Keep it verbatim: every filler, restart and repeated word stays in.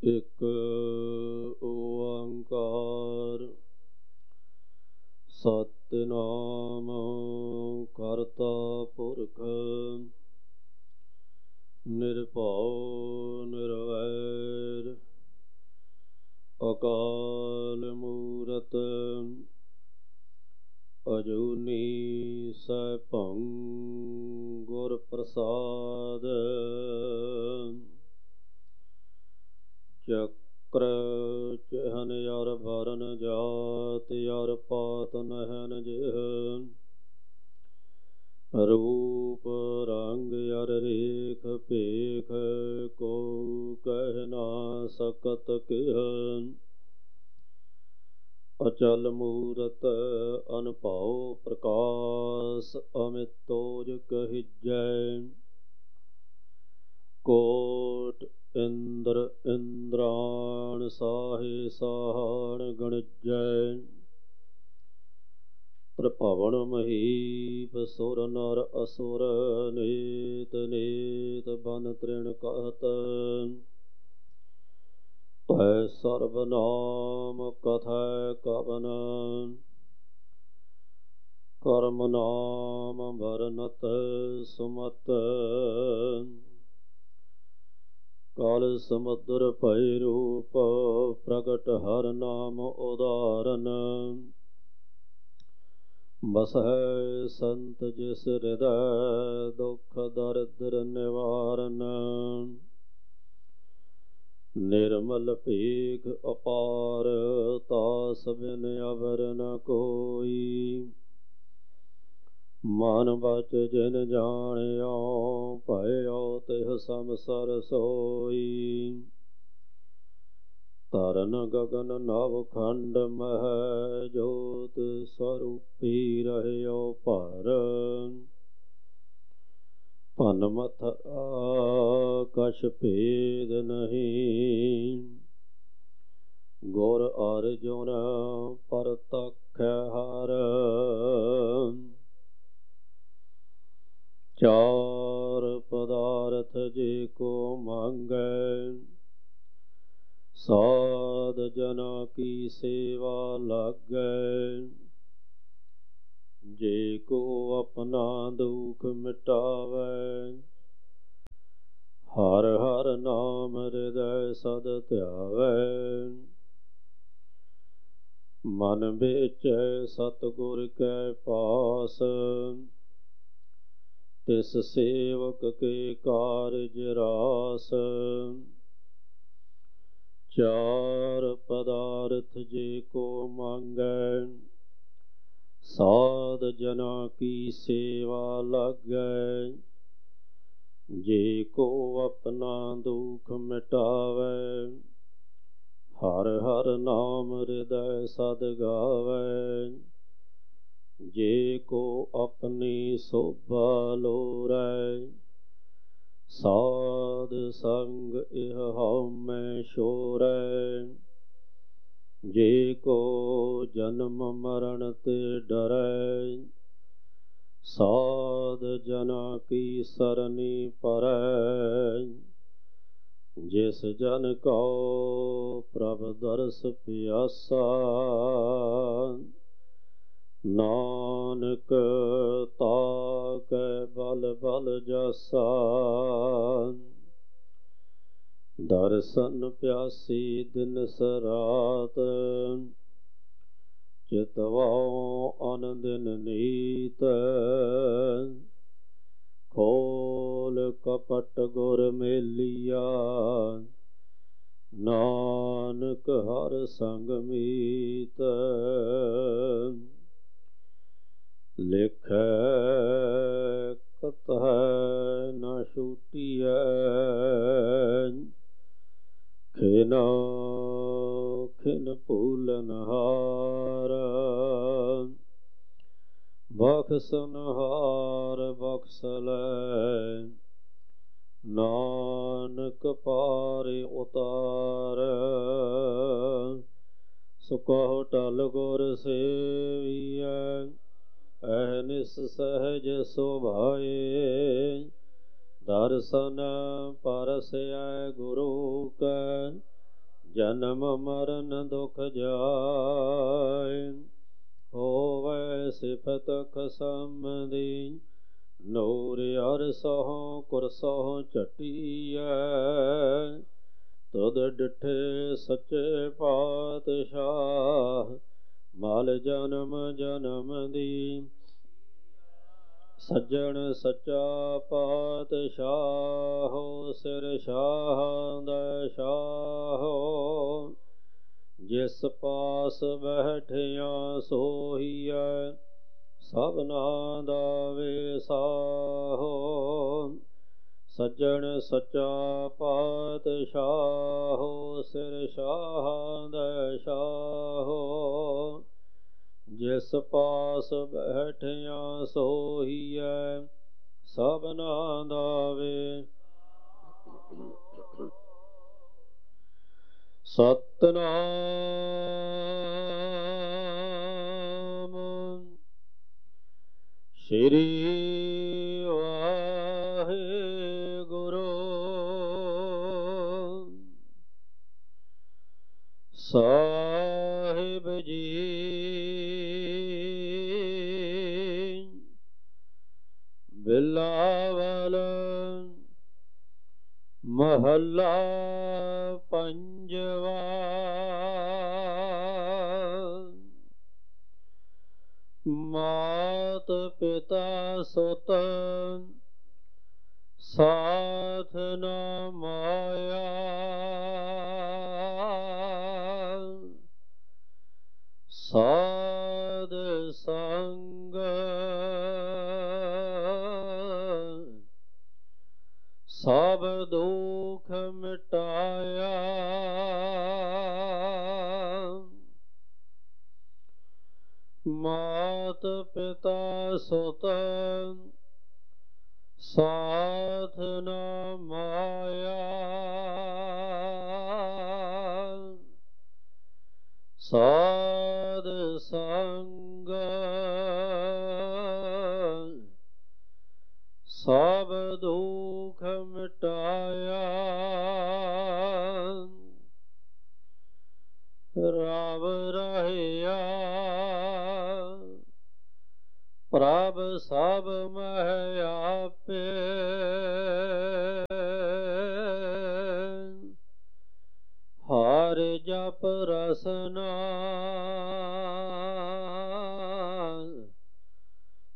ਇੱਕ ਓੰਕਾਰ ਸਤਿਨਾਮ ਕਰਤਾ ਪੁਰਖ ਨਿਰਭਉ ਨਿਰਵੈਰ ਅਕਾਲ ਮੂਰਤ ਅਜੂਨੀ ਸੈਭੰ ਗੁਰ ਪ੍ਰਸਾਦ ਚਕ੍ਰ ਚਹਨ ਯਰ ਭਰਨ ਜਾਤ ਯਰ ਪਾਤ ਨਹਨ ਜਿਹ ਰੂਪ ਰੰਗ ਯਰ ਰੇਖ ਭੇਖ ਕੋ ਕਹਿ ਨਾ ਸਕਤ ਕਿਹ ਅਚਲ ਮੂਰਤ ਅਨਭਉ ਪ੍ਰਕਾਸ਼ ਅਮਿਤੋਜ ਕਹਿਜੈ ਕੋਟ ਇੰਦਰ ਇੰਦਰਾਣ ਸਾਹੇ ਸਾਹਣ ਗਣਜੈ ਤ੍ਰਿਭਵਨ ਮਹੀਪ ਸੁਰ ਨਰ ਅਸੁਰ ਨੀਤ ਨੀਤ ਬਨ ਤ੍ਰਿਣ ਕਹਿਤ ਤੈ ਸਰਬ ਨਾਮ ਕਥੈ ਕਵਨ ਕਰਮ ਨਾਮ ਵਰਨਤ ਸੁਮਤ ਕਾਲ ਸਮੁਦਰ ਭਇ ਰੂਪ ਪ੍ਰਗਟ ਹਰ ਨਾਮ ਉਦਾਹਰਨ ਬਸਹਿ ਸੰਤ ਜਿਸ ਹਿਰਦੈ ਦੁਖ ਦਰਿਦ੍ਰ ਨਿਵਾਰਨ ਨਿਰਮਲ ਭੇਖ ਅਪਾਰ ਤਾਸ ਬਿਨ ਅਵਰ ਨ ਕੋਈ ਮਨ ਬਚ ਜਿਨ ਜਾਣਿਓ ਭਇਓ ਤਿਹ ਸੰਸਰ ਸੋਈ ਤਰਨ ਗਗਨ ਨਵ ਖੰਡ ਮਹਿ ਜੋਤ ਸਰੂਪੀ ਰਹਿਓ ਭਰ ਭਨ ਮਥਰਾ ਕਛ ਭੇਦ ਨਹੀਂ ਗੁਰ ਅਰਜੁਨ ਪਰਤਖੈ ਹਰ ਚਾਰ ਪਦਾਰਥ ਜੇ ਕੋ ਮੰਗੈ ਸਾਧ ਜਨਾ ਕੀ ਸੇਵਾ ਲਾਗੈ ਜੇ ਕੋ ਆਪਣਾ ਦੁਖ ਮਿਟਾਵੈ ਹਰ ਹਰ ਨਾਮ ਹਿਰਦੈ ਸਦ ਧਿਆਵੈ ਮਨ ਵਿੱਚ ਸਤਿਗੁਰ ਕੈ ਪਾਸ ਤਿਸ ਸੇਵਕ ਕੇ ਕਾਰਜ ਰਾਸ ਚਾਰ ਪਦਾਰਥ ਜੇ ਕੋ ਮੰਗੈ ਸਾਧ ਜਨਾ ਕੀ ਸੇਵਾ ਲਾਗੈ ਜੇ ਕੋ ਆਪਣਾ ਦੁਖ ਮਿਟਾਵੈ ਹਰ ਹਰ ਨਾਮ ਹਿਰਦੈ ਸਦ ਗਾਵੈ ਜੇ ਕੋ ਆਪਣੀ ਸੋਭਾ ਲੋਰੈ ਸਾਧ ਸੰਗ ਇਹ ਹਉਮੈ ਛੋਰੈ ਜੇ ਕੋ ਜਨਮ ਮਰਨ ਤੇ ਡਰੈ ਸਾਧ ਜਨਾ ਕੀ ਸਰਨੀ ਪਰੈ ਜਿਸ ਜਨ ਕਉ ਪ੍ਰਭ ਦਰਸ ਪਿਆਸਾ ਨਾਨਕ ਤਾਕੈ ਬਲ ਬਲ ਜਾਸਾ ਦਰਸ਼ਨ ਪਿਆਸੀ ਦਿਨ ਸਰਾਤ ਚਿਤਵਾਉ ਅਨ ਦਿਨ ਨੀਤ ਖੋਲ ਕਪਟ ਗੁਰ ਮੇਲੀਆ ਨਾਨਕ ਹਰ ਸੰਗ ਮੀਤ ਲਿਖੈ ਕਤਹਿ ਨ ਛੂਟੀਐ ਖਿਨ ਖਿਨ ਭੂਲਨਹਾਰ ਬਖਸ਼ਨਹਾਰ ਬਖਸ਼ ਲੈ ਨਾਨਕ ਪਾਰਿ ਉਤਾਰ ਸੁਕਹੁ ਟਲ ਗੁਰ ਸੇਵੀਐ ਅਹਨਿਸ ਸਹਿਜ ਸੁਭਾਏ ਦਰਸ਼ਨ ਪਰਸੈ ਗੁਰੂ ਕੈ ਜਨਮ ਮਰਨ ਦੁਖ ਜਾਇ। ਹੋਵੈ ਸਿਫਤ ਖਸਮ ਦੀ ਨੂਰ ਅਰ ਸਹੁ ਕੁਰਸਹੁ ਝਟੀਐ। ਤੁਧ ਡਿਠੇ ਸੱਚੇ ਪਾਤਸ਼ਾਹ ਮਲ ਜਨਮ ਜਨਮ ਦੀ। ਸੱਜਣ ਸੱਚਾ ਪਾਤਸ਼ਾਹੋ ਸਿਰ ਸ਼ਾਹਾਂ ਦਾ ਸ਼ਾਹੋ। ਜਿਸ ਪਾਸ ਬੈਠਿਆ ਸੋਹੀਐ ਸਭਨਾ ਦਾ ਵਿਸਾਹੋ। ਸੱਜਣ ਸੱਚਾ ਪਾਤਸ਼ਾਹੋ ਸਿਰ ਸ਼ਾਹਾਂ ਦਾ ਸ਼ਾਹੋ। ਜਿਸ ਪਾਸ ਬੈਠਿਆ ਸੋਹੀਐ ਸਭਨਾ ਦਾ ਵੇ। ਸਤਿਨਾਮ ਸ੍ਰੀ ਵਾਹਿਗੁਰੂ ਸਾਹਿਬ ਜੀ। ਬਿਲਾਵਲ ਮਹੱਲਾ ਪੰਜਵਾ। ਮਾਤ ਪਿਤਾ ਸੁਤ ਸਾਥ ਨ ਮਾਇਆ। ਸਾਧ ਸੰਗ ਸਭ ਦੁਖ ਮਿਟਾਇਆ। ਮਾਤ ਪਿਤਾ ਸੁਤ ਸਾਥ ਨ ਮਾਇਆ। ਸਾਧ ਸੰਗ ਸਭ ਦੁਖ ਮਿਟਾਇਆ। ਰਵ ਰਹਿਆ ਪ੍ਰਭ ਸਭ ਮਹਿ ਆਪੇ। ਹਰਿ ਜਪ ਰਸਨ